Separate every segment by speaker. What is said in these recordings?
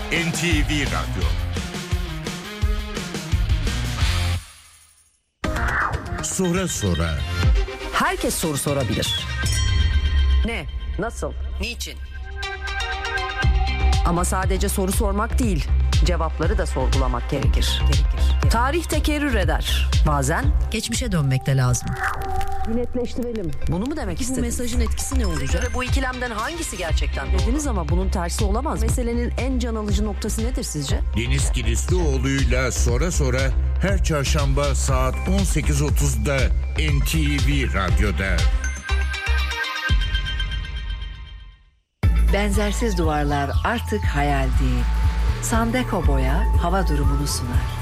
Speaker 1: NTV Radyo. Sonra.
Speaker 2: Herkes soru sorabilir. Ne? Nasıl? Niçin? Ama sadece soru sormak değil, cevapları da sorgulamak gerekir. Tarih tekerrür eder. Bazen geçmişe dönmek de lazım. Netleştirelim. Bunu mu demek istediniz? Bu mesajın etkisi ne olacak? Bu ikilemden hangisi gerçekten dediniz ama bunun tersi olamaz. Meselenin en can alıcı noktası nedir sizce?
Speaker 1: Deniz Kilislioğlu'yla sonra her çarşamba saat 18.30'da NTV Radyo'da.
Speaker 3: Benzersiz duvarlar artık hayal değil. Sandeko Boya hava durumunu sunar.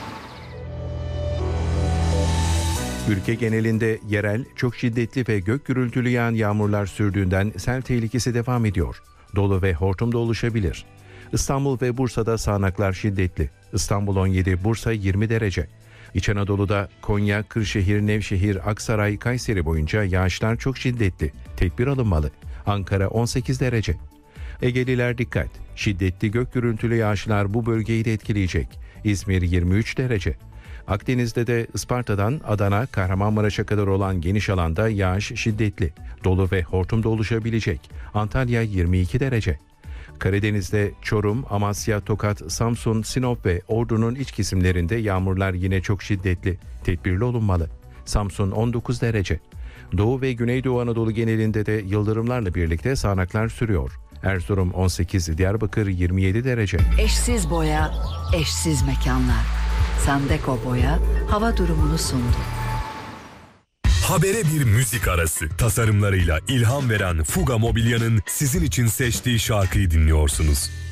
Speaker 4: Ülke genelinde yerel, çok şiddetli ve gök gürültülü yağan yağmurlar sürdüğünden sel tehlikesi devam ediyor. Dolu ve hortum da oluşabilir. İstanbul ve Bursa'da sağanaklar şiddetli. İstanbul 17, Bursa 20 derece. İç Anadolu'da Konya, Kırşehir, Nevşehir, Aksaray, Kayseri boyunca yağışlar çok şiddetli. Tedbir alınmalı. Ankara 18 derece. Egeliler dikkat. Şiddetli gök gürültülü yağışlar bu bölgeyi de etkileyecek. İzmir 23 derece. Akdeniz'de de Isparta'dan Adana, Kahramanmaraş'a kadar olan geniş alanda yağış şiddetli. Dolu ve hortum da oluşabilecek. Antalya 22 derece. Karadeniz'de Çorum, Amasya, Tokat, Samsun, Sinop ve Ordu'nun iç kesimlerinde yağmurlar yine çok şiddetli. Tedbirli olunmalı. Samsun 19 derece. Doğu ve Güneydoğu Anadolu genelinde de yıldırımlarla birlikte sağanaklar sürüyor. Erzurum 18, Diyarbakır 27 derece.
Speaker 3: Eşsiz boya, eşsiz mekanlar. Sandeko Boya hava durumunu sundu.
Speaker 5: Habere bir müzik arası. Tasarımlarıyla ilham veren Fuga Mobilya'nın sizin için seçtiği şarkıyı dinliyorsunuz.